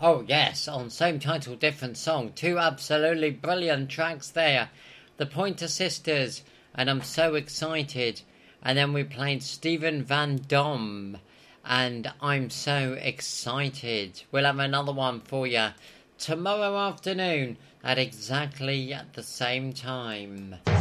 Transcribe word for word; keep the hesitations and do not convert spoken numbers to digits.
Oh yes, on same title, different song. Two absolutely brilliant tracks there. The Pointer Sisters, and I'm so excited. And then we played Stephen Van Dom, and I'm so excited. We'll have another one for you tomorrow afternoon at exactly the same time.